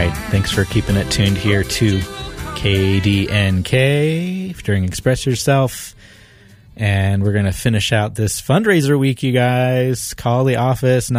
right. Thanks for keeping it tuned here to KDNK during Express Yourself. And we're going to finish out this fundraiser week, you guys. Call the office,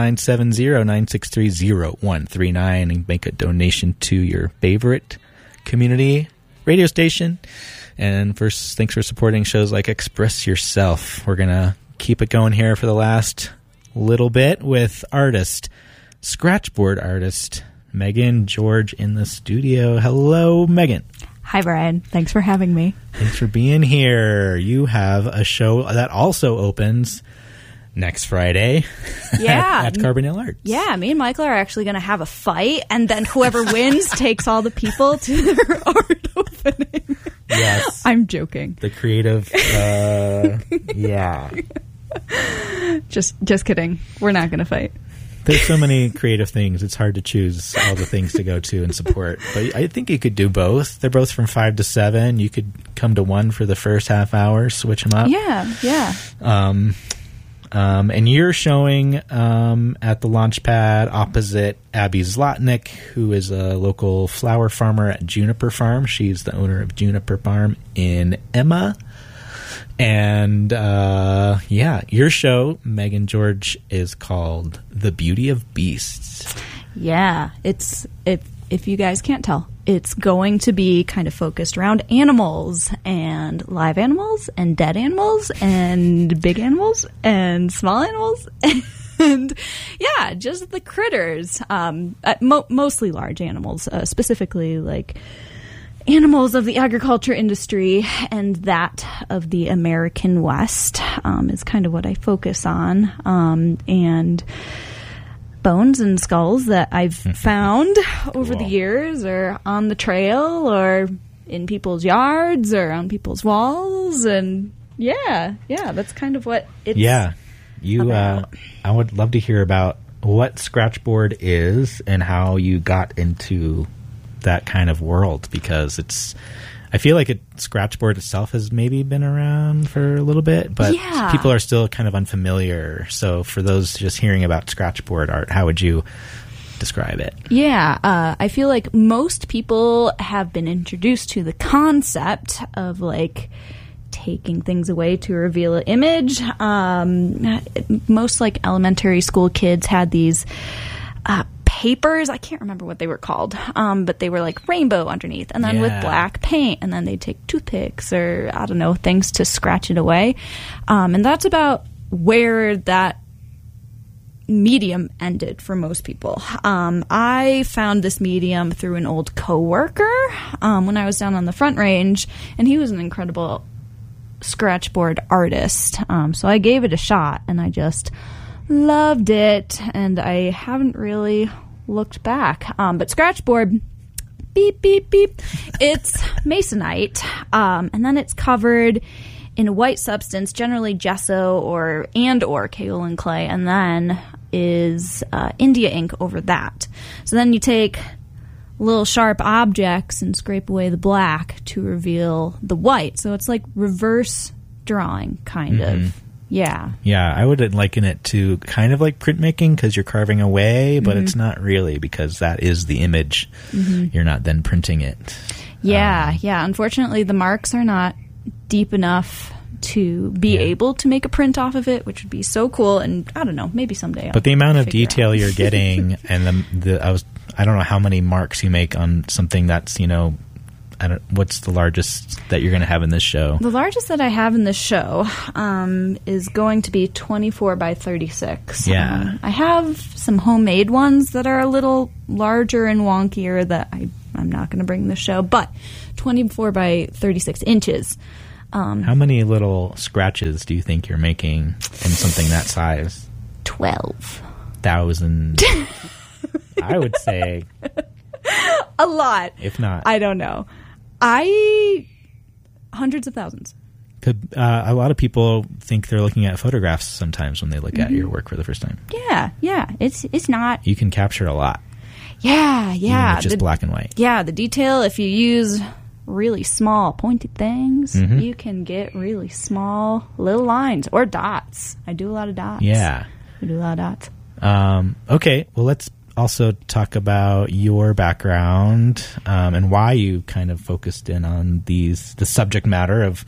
970-963-0139, and make a donation to your favorite community radio station. And first, thanks for supporting shows like Express Yourself. We're going to keep it going here for the last little bit with scratchboard artist, Megan George in the studio. Hello, Megan. Hi, Brian. Thanks for having me. Thanks for being here. You have a show that also opens next Friday at Carbondale Arts. Yeah, me and Michael are actually going to have a fight, and then whoever wins takes all the people to their art opening. Yes. I'm joking. The creative, yeah. Just kidding. We're not going to fight. There's so many creative things. It's hard to choose all the things to go to and support. But I think you could do both. They're both from 5 to 7. You could come to one for the first half hour, switch them up. Yeah. And you're showing at the Launchpad opposite Abby Zlotnick, who is a local flower farmer at Juniper Farm. She's the owner of Juniper Farm in Emma. And, your show, Megan George, is called The Beauty of Beasts. Yeah, it's if you guys can't tell, it's going to be kind of focused around animals and live animals and dead animals and big animals and small animals and, yeah, just the critters, mostly large animals, specifically like animals of the agriculture industry and that of the American West is kind of what I focus on. And bones and skulls that I've found over the years or on the trail or in people's yards or on people's walls. And yeah, that's kind of what it's about. I would love to hear about what Scratchboard is and how you got into that kind of world, because I feel like Scratchboard itself has maybe been around for a little bit, but people are still kind of unfamiliar. So for those just hearing about Scratchboard art, how would you describe it? Yeah, I feel like most people have been introduced to the concept of like taking things away to reveal an image. Most like elementary school kids had these papers. I can't remember what they were called, but they were like rainbow underneath, and then with black paint, and then they'd take toothpicks or I don't know, things to scratch it away. And that's about where that medium ended for most people. I found this medium through an old coworker when I was down on the Front Range, and he was an incredible scratchboard artist. So I gave it a shot, and I just loved it, and I haven't really looked back. But Scratchboard, beep, beep, beep, it's masonite, and then it's covered in a white substance, generally gesso or kaolin clay, and then is India ink over that. So then you take little sharp objects and scrape away the black to reveal the white. So it's like reverse drawing, kind of. Yeah, I would liken it to kind of like printmaking, because you're carving away, but it's not really, because that is the image. You're not then printing it. Yeah. Unfortunately, the marks are not deep enough to be able to make a print off of it, which would be so cool. And I don't know, maybe someday. But the amount of detail you're getting, and I don't know how many marks you make on something that's, what's the largest that you're going to have in this show? The largest that I have in this show is going to be 24 by 36. Yeah. I have some homemade ones that are a little larger and wonkier that I'm not going to bring in the show, but 24 by 36 inches. How many little scratches do you think you're making in something that size? 12,000. I would say a lot. If not, I don't know. Hundreds of thousands. A lot of people think they're looking at photographs sometimes when they look at your work for the first time. Yeah. It's not. You can capture a lot. Yeah. Even with just black and white. Yeah, the detail, if you use really small pointed things, you can get really small little lines or dots. I do a lot of dots. Yeah. We do a lot of dots. Okay, well, let's also talk about your background and why you kind of focused in on the subject matter of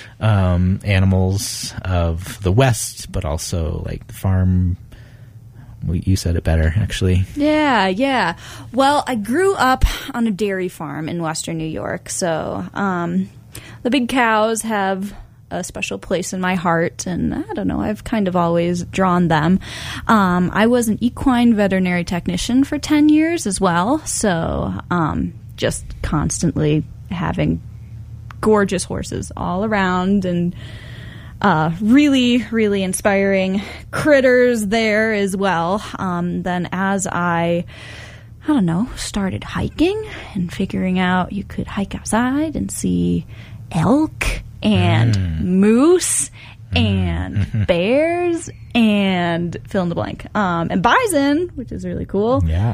animals of the West, but also like the farm. You said it better, actually. Yeah. Well, I grew up on a dairy farm in Western New York, so the big cows have a special place in my heart, and I don't know, I've kind of always drawn them. I was an equine veterinary technician for 10 years as well, so just constantly having gorgeous horses all around, and really, really inspiring critters there as well. Then as I don't know, started hiking and figuring out you could hike outside and see elk and moose and bears and fill in the blank. And bison, which is really cool. Yeah.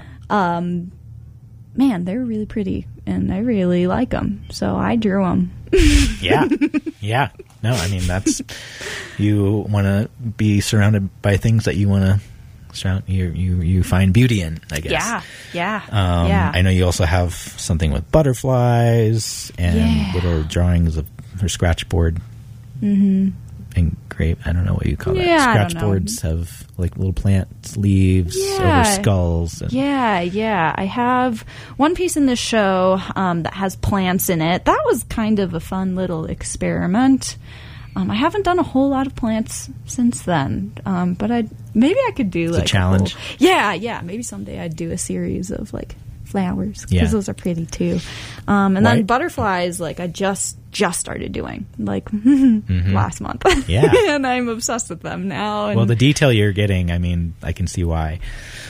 Man, they're really pretty, and I really like them, so I drew them. Yeah. No, I mean, that's, you want to be surrounded by things that you want to surround, you find beauty in, I guess. Yeah. I know you also have something with butterflies and little drawings of her scratch board. Engraved, I don't know what you call that. Scratch boards have like little plants, leaves over skulls. Yeah. I have one piece in this show that has plants in it. That was kind of a fun little experiment. I haven't done a whole lot of plants since then, but maybe I could do like a challenge. Maybe someday I'd do a series of like flowers, because those are pretty too. And then butterflies, like I just started doing like last month. Yeah. And I'm obsessed with them now. And well, the detail you're getting, I mean, I can see why.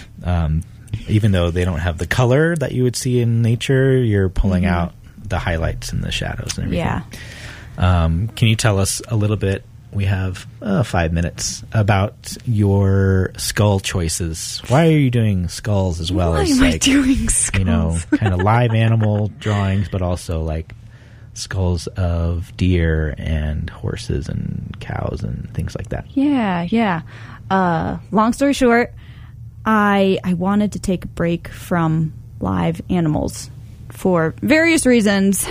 Even though they don't have the color that you would see in nature, you're pulling out the highlights and the shadows and everything. Yeah. Can you tell us a little bit, we have 5 minutes, about your skull choices? Why are you doing skulls as well as like, doing skulls? You know, kind of live animal drawings, but also like skulls of deer and horses and cows and things like that? Yeah. Long story short, I wanted to take a break from live animals for various reasons.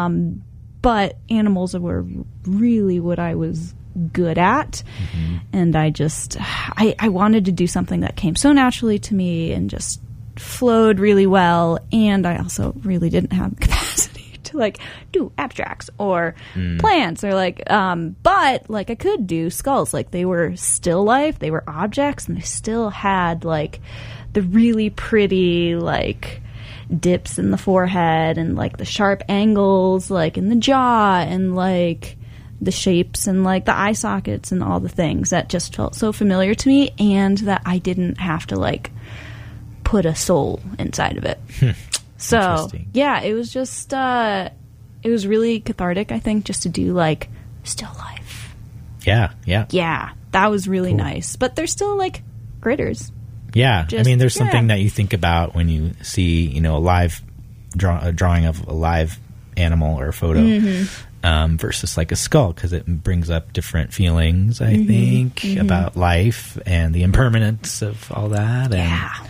But animals were really what I was good at. And I wanted to do something that came so naturally to me and just flowed really well. And I also really didn't have the capacity to like do abstracts or plants or like, but like I could do skulls. Like they were still life, they were objects, and they still had like the really pretty like dips in the forehead and like the sharp angles like in the jaw and like the shapes and like the eye sockets and all the things that just felt so familiar to me, and that I didn't have to like put a soul inside of it. So yeah, it was just it was really cathartic, I think, just to do like still life. Yeah, that was really nice, but they're still like critters. Yeah, I mean, there's something that you think about when you see, you know, a drawing of a live animal or a photo versus like a skull, because it brings up different feelings, I think, about life and the impermanence of all that. And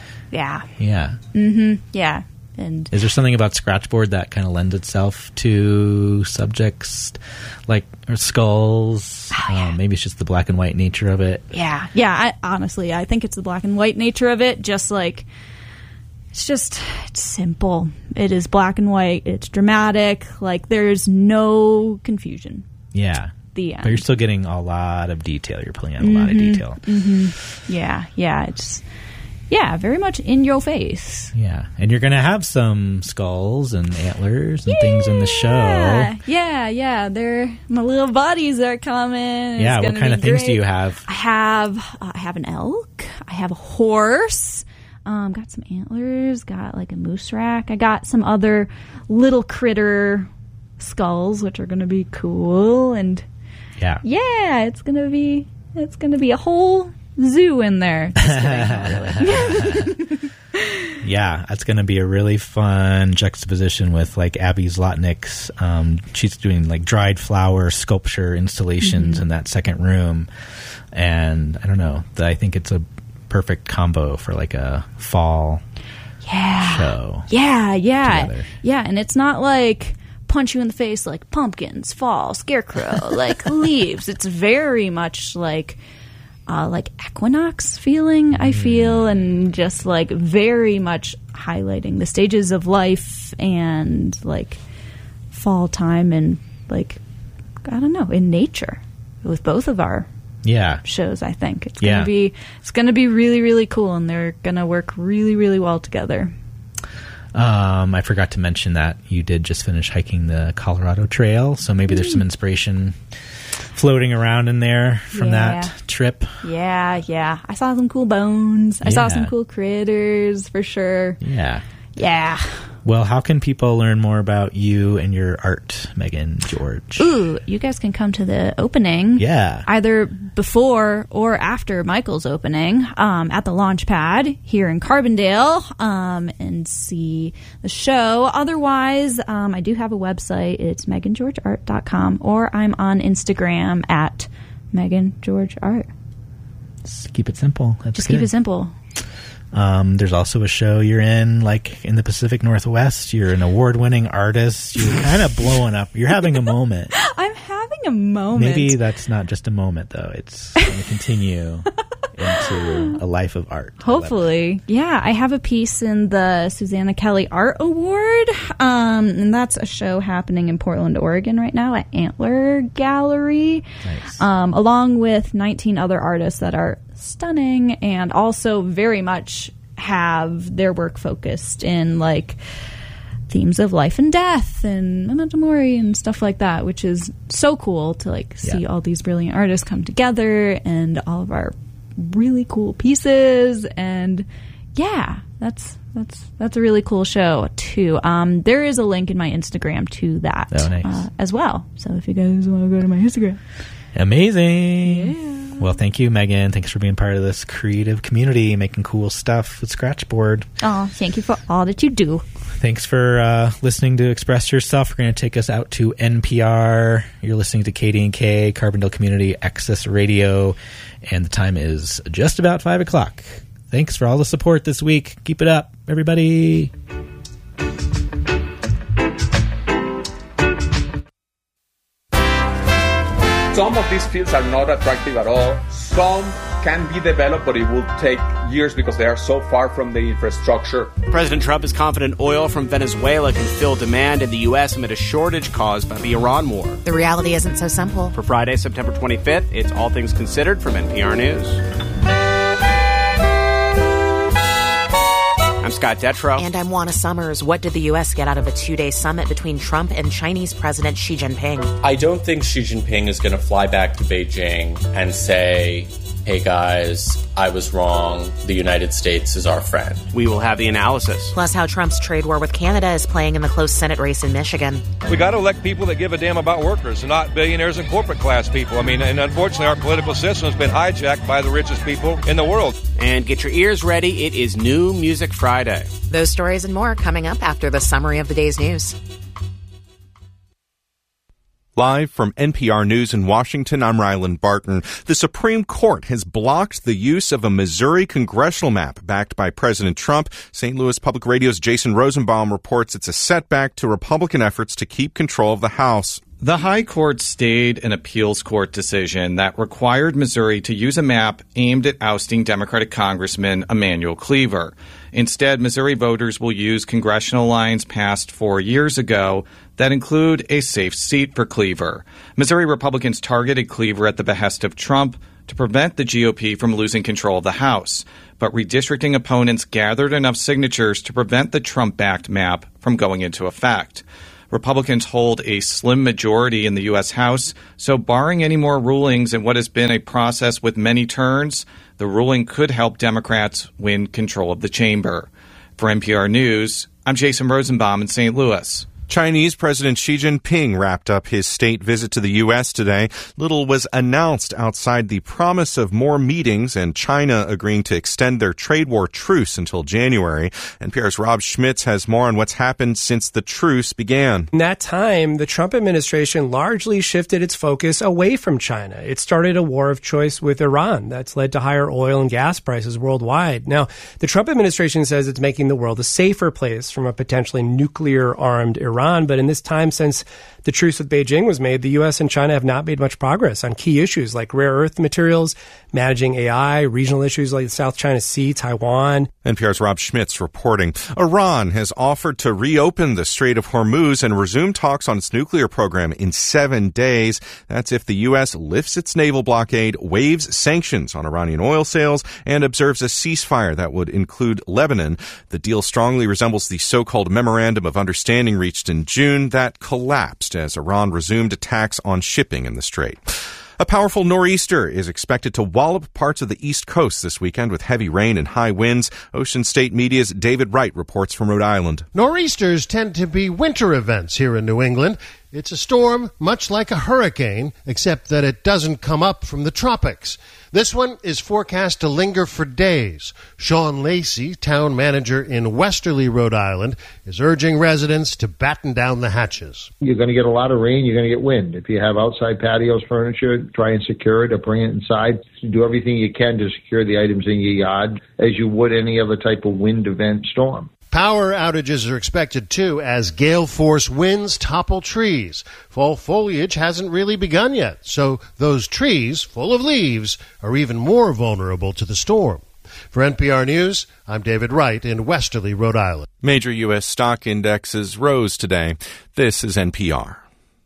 Yeah. And is there something about scratchboard that kind of lends itself to subjects like or skulls? Maybe it's just the black and white nature of it. Yeah. Honestly, I think it's the black and white nature of it. Just like it's simple. It is black and white. It's dramatic. Like there's no confusion. Yeah. The end. But you're still getting a lot of detail. You're pulling out a lot of detail. Yeah. It's very much in your face. Yeah, and you're going to have some skulls and antlers and things in the show. Yeah. They're my little buddies are coming. Yeah, what kind of things do you have? I have an elk. I have a horse. Got some antlers. Got like a moose rack. I got some other little critter skulls, which are going to be cool. And yeah, it's going to be a whole zoo in there. Yeah, that's going to be a really fun juxtaposition with like Abby Zlotnick's. She's doing like dried flower sculpture installations in that second room, and I don't know. I think it's a perfect combo for like a fall show. Yeah. Together. Yeah, and it's not like punch you in the face like pumpkins, fall, scarecrow, like leaves. It's very much like equinox feeling, I feel, and just like very much highlighting the stages of life and like fall time and like, I don't know, in nature with both of our shows. I think it's gonna be really, really cool, and they're gonna work really, really well together. I forgot to mention that you did just finish hiking the Colorado Trail, so maybe there's some inspiration floating around in there from that trip. Yeah. I saw some cool bones. I saw some cool critters for sure. Yeah. Well, how can people learn more about you and your art, Megan George? Ooh, you guys can come to the opening. Yeah. Either before or after Michael's opening at the Launchpad here in Carbondale and see the show. Otherwise, I do have a website. It's megangeorgeart.com, or I'm on Instagram at megangeorgeart. Just keep it simple. Keep it simple. There's also a show you're in, like in the Pacific Northwest. You're an award-winning artist. You're kind of blowing up. You're having a moment. I'm having a moment. Maybe that's not just a moment, though. It's going to continue into a life of art. Hopefully. Yeah, I have a piece in the Susanna Kelly Art Award, and that's a show happening in Portland, Oregon right now at Antler Gallery, Nice. Along with 19 other artists that are stunning and also very much have their work focused in like themes of life and death and memento mori and stuff like that, which is so cool to like see all these brilliant artists come together and all of our really cool pieces. And that's a really cool show too. There is a link in my Instagram to that as well, so if you guys want to go to my Instagram. Amazing. Well, thank you, Megan. Thanks for being part of this creative community, making cool stuff with Scratchboard. Oh, thank you for all that you do. Thanks for listening to Express Yourself. We're going to take us out to NPR. You're listening to KD&K, Carbondale Community Access Radio, and the time is just about 5 o'clock. Thanks for all the support this week. Keep it up, everybody. Some of these fields are not attractive at all. Some can be developed, but it will take years because they are so far from the infrastructure. President Trump is confident oil from Venezuela can fill demand in the U.S. amid a shortage caused by the Iran war. The reality isn't so simple. For Friday, September 25th, it's All Things Considered from NPR News. I'm Scott Detrow. And I'm Juana Summers. What did the U.S. get out of a 2-day summit between Trump and Chinese President Xi Jinping? I don't think Xi Jinping is going to fly back to Beijing and say, hey guys, I was wrong. The United States is our friend. We will have the analysis. Plus how Trump's trade war with Canada is playing in the close Senate race in Michigan. We got to elect people that give a damn about workers and not billionaires and corporate class people. I mean, and unfortunately, our political system has been hijacked by the richest people in the world. And get your ears ready. It is New Music Friday. Those stories and more coming up after the summary of the day's news. Live from NPR News in Washington, I'm Ryland Barton. The Supreme Court has blocked the use of a Missouri congressional map backed by President Trump. St. Louis Public Radio's Jason Rosenbaum reports it's a setback to Republican efforts to keep control of the House. The High Court stayed an appeals court decision that required Missouri to use a map aimed at ousting Democratic Congressman Emanuel Cleaver. Instead, Missouri voters will use congressional lines passed 4 years ago that include a safe seat for Cleaver. Missouri Republicans targeted Cleaver at the behest of Trump to prevent the GOP from losing control of the House. But redistricting opponents gathered enough signatures to prevent the Trump-backed map from going into effect. Republicans hold a slim majority in the U.S. House, so barring any more rulings in what has been a process with many turns, the ruling could help Democrats win control of the chamber. For NPR News, I'm Jason Rosenbaum in St. Louis. Chinese President Xi Jinping wrapped up his state visit to the U.S. today. Little was announced outside the promise of more meetings and China agreeing to extend their trade war truce until January. NPR's Rob Schmitz has more on what's happened since the truce began. In that time, the Trump administration largely shifted its focus away from China. It started a war of choice with Iran that's led to higher oil and gas prices worldwide. Now, the Trump administration says it's making the world a safer place from a potentially nuclear-armed Iran, but in this time since the truce with Beijing was made, the U.S. and China have not made much progress on key issues like rare earth materials, managing AI, regional issues like the South China Sea, Taiwan. NPR's Rob Schmitz reporting. Iran has offered to reopen the Strait of Hormuz and resume talks on its nuclear program in 7 days. That's if the U.S. lifts its naval blockade, waives sanctions on Iranian oil sales, and observes a ceasefire that would include Lebanon. The deal strongly resembles the so-called Memorandum of Understanding reached in June that collapsed as Iran resumed attacks on shipping in the strait. A powerful nor'easter is expected to wallop parts of the East Coast this weekend with heavy rain and high winds. Ocean State Media's David Wright reports from Rhode Island. Nor'easters tend to be winter events here in New England. It's a storm much like a hurricane, except that it doesn't come up from the tropics. This one is forecast to linger for days. Sean Lacey, town manager in Westerly, Rhode Island, is urging residents to batten down the hatches. You're going to get a lot of rain, you're going to get wind. If you have outside patios, furniture, try and secure it or bring it inside. Do everything you can to secure the items in your yard as you would any other type of wind event storm. Power outages are expected, too, as gale-force winds topple trees. Fall foliage hasn't really begun yet, so those trees, full of leaves, are even more vulnerable to the storm. For NPR News, I'm David Wright in Westerly, Rhode Island. Major U.S. stock indexes rose today. This is NPR.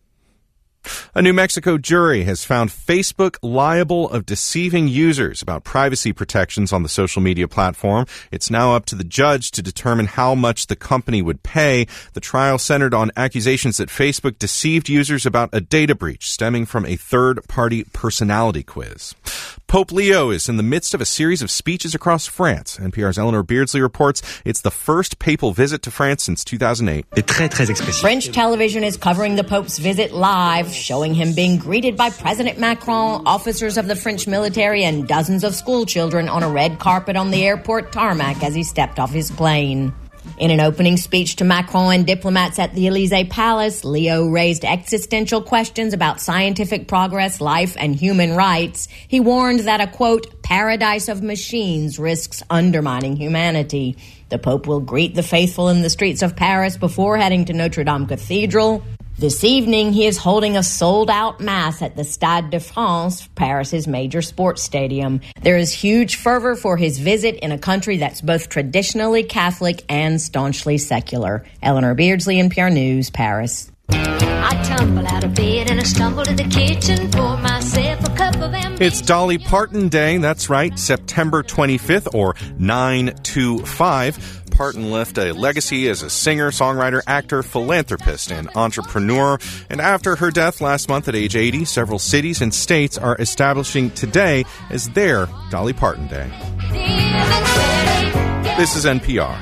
A New Mexico jury has found Facebook liable of deceiving users about privacy protections on the social media platform. It's now up to the judge to determine how much the company would pay. The trial centered on accusations that Facebook deceived users about a data breach stemming from a third-party personality quiz. Pope Leo is in the midst of a series of speeches across France. NPR's Eleanor Beardsley reports it's the first papal visit to France since 2008. French television is covering the Pope's visit live, showing him being greeted by President Macron, officers of the French military, and dozens of school children on a red carpet on the airport tarmac as he stepped off his plane. In an opening speech to Macron and diplomats at the Élysée Palace, Leo raised existential questions about scientific progress, life, and human rights. He warned that a, quote, paradise of machines risks undermining humanity. The Pope will greet the faithful in the streets of Paris before heading to Notre Dame Cathedral. This evening, he is holding a sold-out mass at the Stade de France, Paris's major sports stadium. There is huge fervor for his visit in a country that's both traditionally Catholic and staunchly secular. Eleanor Beardsley, NPR News, Paris. I tumble out of bed and I stumble to the kitchen, pour myself a cup of ambition. It's Dolly Parton Day, that's right, September 25th, or 9/25. Parton left a legacy as a singer, songwriter, actor, philanthropist, and entrepreneur. And after her death last month at age 80, several cities and states are establishing today as their Dolly Parton Day. This is NPR.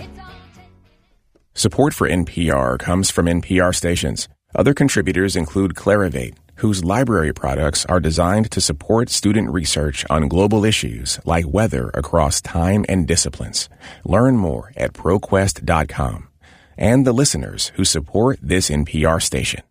Support for NPR comes from NPR stations. Other contributors include Clarivate, whose library products are designed to support student research on global issues like weather across time and disciplines. Learn more at ProQuest.com. And the listeners who support this NPR station.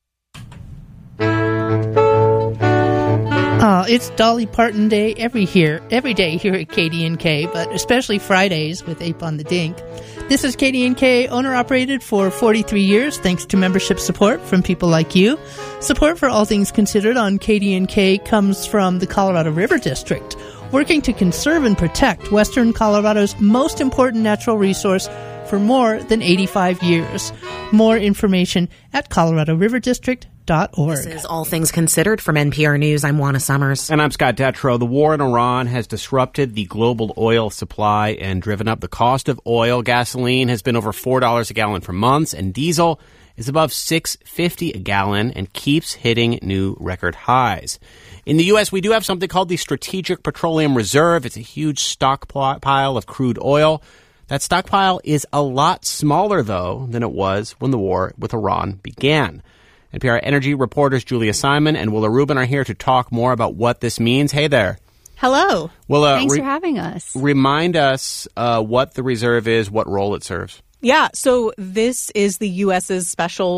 It's Dolly Parton Day every day here at KDNK, but especially Fridays with Ape on the Dink. This is KDNK, owner-operated for 43 years, thanks to membership support from people like you. Support for All Things Considered on KDNK comes from the Colorado River District, working to conserve and protect Western Colorado's most important natural resource for more than 85 years. More information at coloradoriverdistrict.org. This is All Things Considered from NPR News. I'm Juana Summers. And I'm Scott Detrow. The war in Iran has disrupted the global oil supply and driven up the cost of oil. Gasoline has been over $4 a gallon for months, and diesel is above $6.50 a gallon and keeps hitting new record highs. In the U.S., we do have something called the Strategic Petroleum Reserve. It's a huge stockpile of crude oil That stockpile is a lot smaller, though, than it was when the war with Iran began. NPR energy reporters Julia Simon and Willa Rubin are here to talk more about what this means. Hey there. Hello. Willa, Thanks for having us. Remind us what the reserve is, what role it serves. Yeah, so this is the U.S.'s special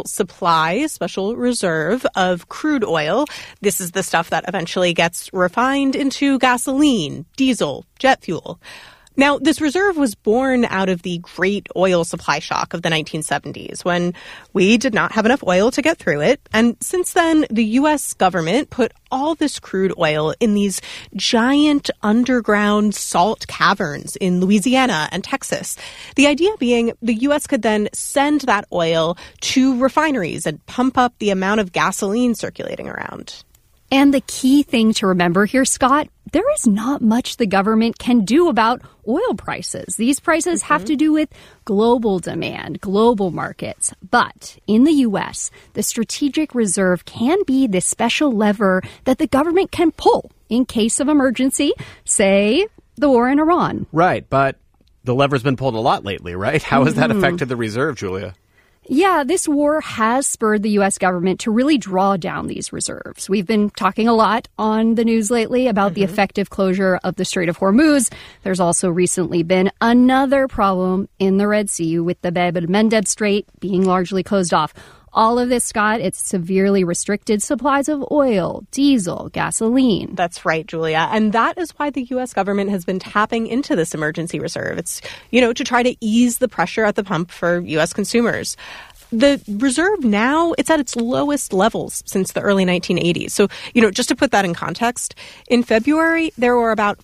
reserve of crude oil. This is the stuff that eventually gets refined into gasoline, diesel, jet fuel. Now, this reserve was born out of the great oil supply shock of the 1970s when we did not have enough oil to get through it. And since then, the U.S. government put all this crude oil in these giant underground salt caverns in Louisiana and Texas. The idea being the U.S. could then send that oil to refineries and pump up the amount of gasoline circulating around. And the key thing to remember here, Scott, there is not much the government can do about oil prices. These prices have to do with global demand, global markets. But in the U.S., the strategic reserve can be this special lever that the government can pull in case of emergency, say the war in Iran. Right, but the lever's been pulled a lot lately, right? How has that affected the reserve, Julia? Yeah, this war has spurred the U.S. government to really draw down these reserves. We've been talking a lot on the news lately about the effective closure of the Strait of Hormuz. There's also recently been another problem in the Red Sea with the Bab el-Mandeb Strait being largely closed off. All of this, Scott, it's severely restricted supplies of oil, diesel, gasoline. That's right, Julia. And that is why the U.S. government has been tapping into this emergency reserve. It's, to try to ease the pressure at the pump for U.S. consumers. The reserve now, it's at its lowest levels since the early 1980s. So, just to put that in context, in February, there were about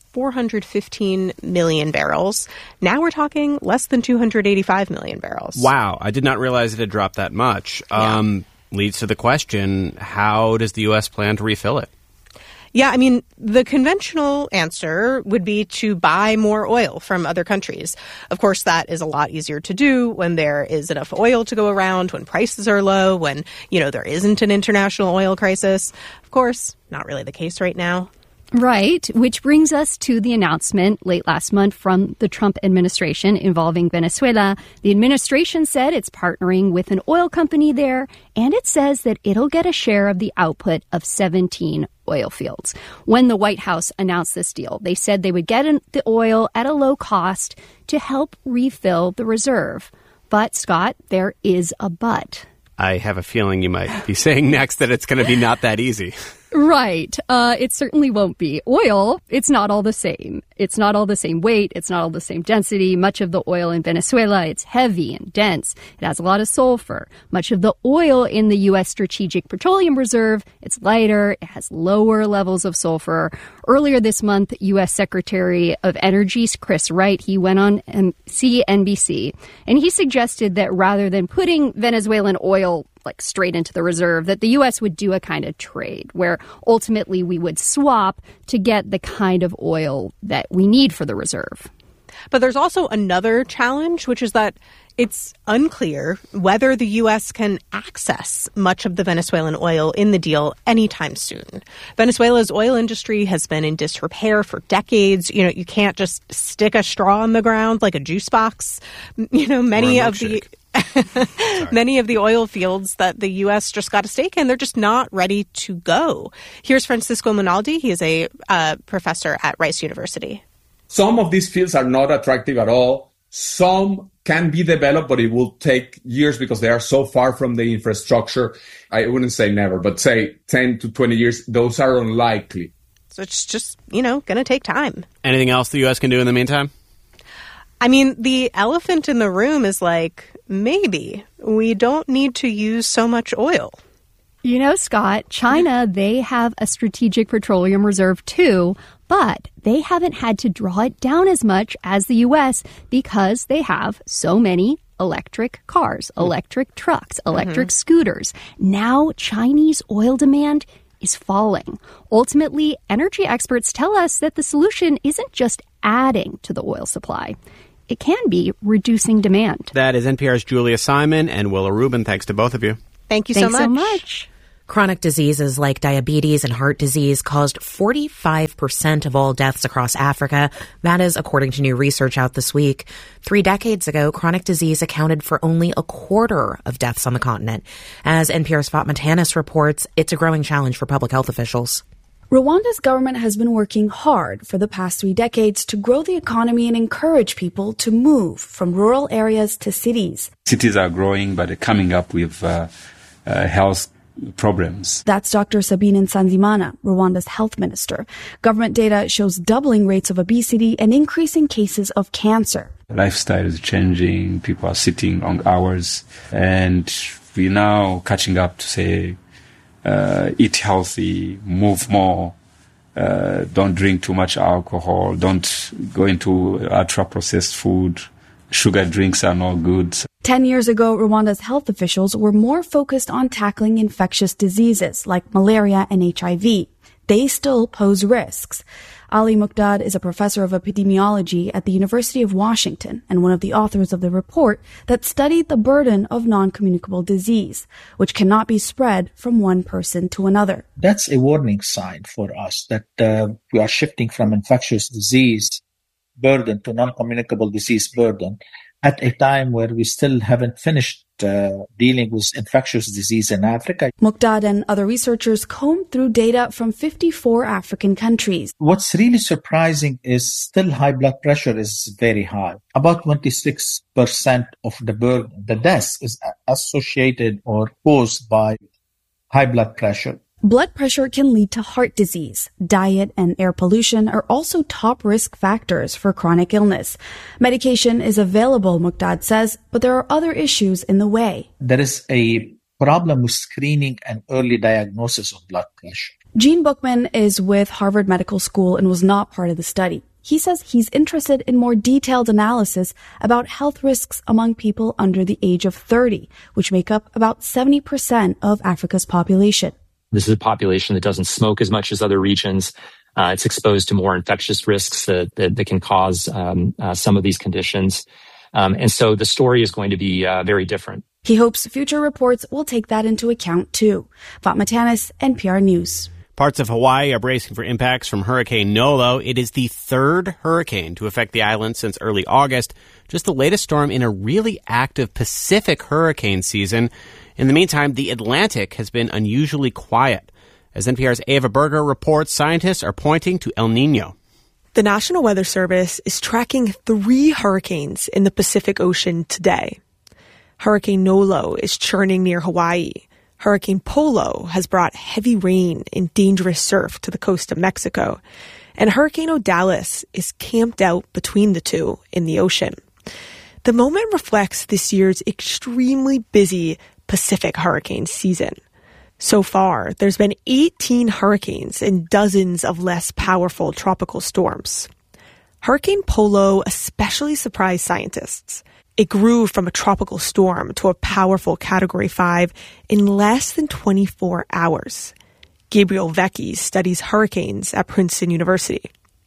415 million barrels. Now we're talking less than 285 million barrels. Wow. I did not realize it had dropped that much. Yeah. Leads to the question, how does the U.S. plan to refill it? Yeah, the conventional answer would be to buy more oil from other countries. Of course, that is a lot easier to do when there is enough oil to go around, when prices are low, when, there isn't an international oil crisis. Of course, not really the case right now. Right, which brings us to the announcement late last month from the Trump administration involving Venezuela. The administration said it's partnering with an oil company there, and it says that it'll get a share of the output of 17 oil fields. When the White House announced this deal, they said they would get the oil at a low cost to help refill the reserve. But, Scott, there is a but. I have a feeling you might be saying next that it's going to be not that easy. Right. It certainly won't be. Oil, it's not all the same. It's not all the same weight. It's not all the same density. Much of the oil in Venezuela, it's heavy and dense. It has a lot of sulfur. Much of the oil in the U.S. Strategic Petroleum Reserve, it's lighter. It has lower levels of sulfur. Earlier this month, U.S. Secretary of Energy Chris Wright, he went on CNBC, and he suggested that rather than putting Venezuelan oil straight into the reserve, that the U.S. would do a kind of trade where ultimately we would swap to get the kind of oil that we need for the reserve. But there's also another challenge, which is that it's unclear whether the U.S. can access much of the Venezuelan oil in the deal anytime soon. Venezuela's oil industry has been in disrepair for decades. You can't just stick a straw in the ground like a juice box. Many of the oil fields that the U.S. just got a stake in, they're just not ready to go. Here's Francisco Monaldi. He is a professor at Rice University. Some of these fields are not attractive at all. Some can be developed, but it will take years because they are so far from the infrastructure. I wouldn't say never, but say 10 to 20 years, those are unlikely. So it's just, going to take time. Anything else the U.S. can do in the meantime? The elephant in the room is maybe we don't need to use so much oil. Scott, China, they have a strategic petroleum reserve too, but they haven't had to draw it down as much as the U.S. because they have so many electric cars, electric trucks, electric scooters. Now Chinese oil demand is falling. Ultimately, energy experts tell us that the solution isn't just adding to the oil supply. It can be reducing demand. That is NPR's Julia Simon and Willa Rubin. Thanks to both of you. Thank you Thanks so much. Chronic diseases like diabetes and heart disease caused 45% of all deaths across Africa. That is according to new research out this week. 3 decades ago, chronic disease accounted for only a quarter of deaths on the continent. As NPR's Fatma Tanis reports, it's a growing challenge for public health officials. Rwanda's government has been working hard for the past 3 decades to grow the economy and encourage people to move from rural areas to cities. Cities are growing, but coming up with health problems. That's Dr. Sabine Nsanzimana, Rwanda's health minister. Government data shows doubling rates of obesity and increasing cases of cancer. Lifestyle is changing. People are sitting long hours, and we're now catching up to say, eat healthy, move more, don't drink too much alcohol, don't go into ultra-processed food. Sugar drinks are not good. 10 years ago, Rwanda's health officials were more focused on tackling infectious diseases like malaria and HIV. They still pose risks. Ali Muqdad is a professor of epidemiology at the University of Washington and one of the authors of the report that studied the burden of non-communicable disease, which cannot be spread from one person to another. That's a warning sign for us that we are shifting from infectious disease burden to non-communicable disease burden at a time where we still haven't finished dealing with infectious disease in Africa. Muqdad and other researchers combed through data from 54 African countries. What's really surprising is still high blood pressure is very high. About 26% of the burden, the death is associated or caused by high blood pressure. Blood pressure can lead to heart disease. Diet and air pollution are also top risk factors for chronic illness. Medication is available, Muqdad says, but there are other issues in the way. There is a problem with screening and early diagnosis of blood pressure. Gene Bookman is with Harvard Medical School and was not part of the study. He says he's interested in more detailed analysis about health risks among people under the age of 30, which make up about 70% of Africa's population. This is a population that doesn't smoke as much as other regions. It's exposed to more infectious risks that can cause some of these conditions. And so the story is going to be very different. He hopes future reports will take that into account, too. Fatma Tanis, NPR News. Parts of Hawaii are bracing for impacts from Hurricane Nolo. It is the third hurricane to affect the island since early August, just the latest storm in a really active Pacific hurricane season. In the meantime, the Atlantic has been unusually quiet. As NPR's Ava Berger reports, scientists are pointing to El Nino. The National Weather Service is tracking 3 hurricanes in the Pacific Ocean today. Hurricane Nolo is churning near Hawaii. Hurricane Polo has brought heavy rain and dangerous surf to the coast of Mexico. And Hurricane Odalis is camped out between the two in the ocean. The moment reflects this year's extremely busy Pacific hurricane season. So far, there's been 18 hurricanes and dozens of less powerful tropical storms. Hurricane Polo especially surprised scientists. It grew from a tropical storm to a powerful Category 5 in less than 24 hours. Gabriel Vecchi studies hurricanes at Princeton University.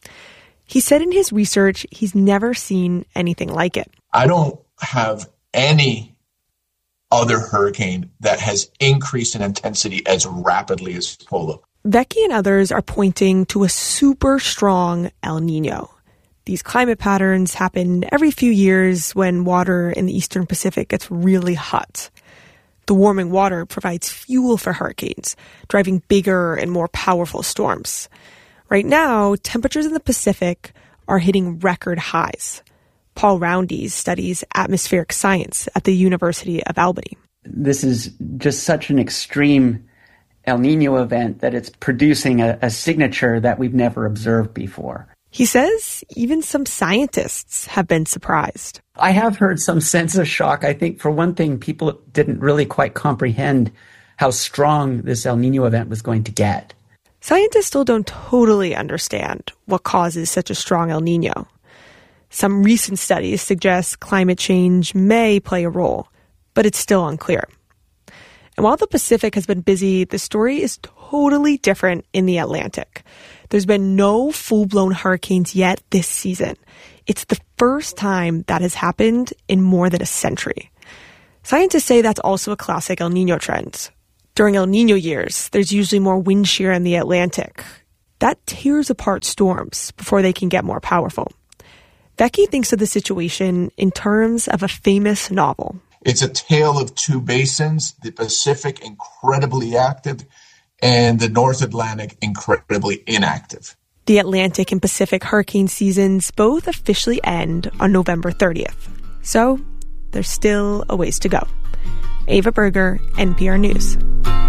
He said in his research he's never seen anything like it. I don't have any other hurricane that has increased in intensity as rapidly as Polo. Vecchi and others are pointing to a super strong El Nino. These climate patterns happen every few years when water in the eastern Pacific gets really hot. The warming water provides fuel for hurricanes, driving bigger and more powerful storms. Right now, temperatures in the Pacific are hitting record highs. Paul Roundy studies atmospheric science at the University of Albany. This is just such an extreme El Nino event that it's producing a signature that we've never observed before. He says even some scientists have been surprised. I have heard some sense of shock. I think, for one thing, people didn't really quite comprehend how strong this El Nino event was going to get. Scientists still don't totally understand what causes such a strong El Nino. Some recent studies suggest climate change may play a role, but it's still unclear. And while the Pacific has been busy, the story is totally different in the Atlantic. There's been no full-blown hurricanes yet this season. It's the first time that has happened in more than a century. Scientists say that's also a classic El Nino trend. During El Nino years, there's usually more wind shear in the Atlantic. That tears apart storms before they can get more powerful. Becky thinks of the situation in terms of a famous novel. It's a tale of two basins, the Pacific incredibly active and the North Atlantic incredibly inactive. The Atlantic and Pacific hurricane seasons both officially end on November 30th. So there's still a ways to go. Ava Berger, NPR News.